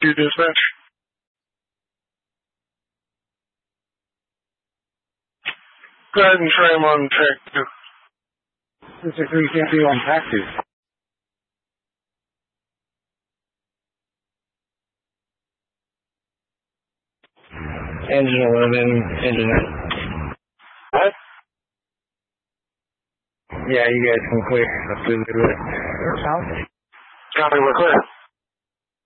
2 dispatch. Go ahead and try him on track 2. Mr. 3 can't be on track 2. Engine 11, engine 9. What? Yeah, you guys can clear. Let's do it. Copy, we're clear.